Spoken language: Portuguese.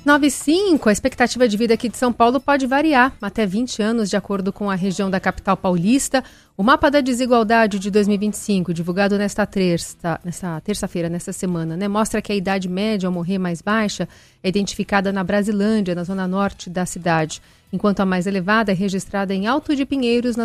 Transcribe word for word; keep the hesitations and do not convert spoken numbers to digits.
nove e cinco, a expectativa de vida aqui de São Paulo pode variar até vinte anos, de acordo com a região da capital paulista. O mapa da desigualdade de dois mil e vinte e cinco, divulgado nesta terça, nesta terça-feira, nesta semana, né, mostra que a idade média ao morrer mais baixa é identificada na Brasilândia, na zona norte da cidade, enquanto a mais elevada é registrada em Alto de Pinheiros, na